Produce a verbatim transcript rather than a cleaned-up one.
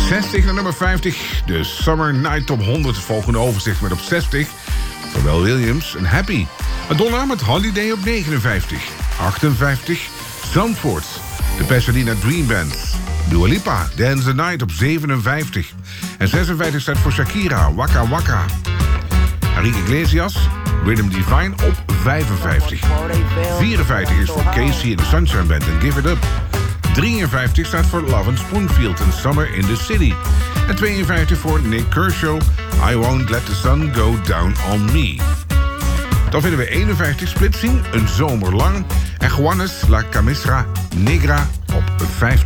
zestig naar nummer vijftig. De Summer Night Top honderd. Volgende overzicht met op zestig. Pharrell Williams en Happy. Madonna met Holiday op negenenvijftig. achtenvijftig. Zandvoort. De Pasadena Dream Band. Dua Lipa, Dance the Night op zevenenvijftig. En zesenvijftig staat voor Shakira, Waka Waka. Enrique Iglesias, Rhythm Divine op vijfenvijftig. vierenvijftig is voor Casey en de Sunshine Band en Give It Up. drieënvijftig staat voor Love Spoonfield en Summer in the City. En tweeënvijftig voor Nick Kershaw, I Won't Let the Sun Go Down on Me. Dan vinden we eenenvijftig Splitsing, Een Zomer Lang. En Juanes La Camistra Negra op vijftig.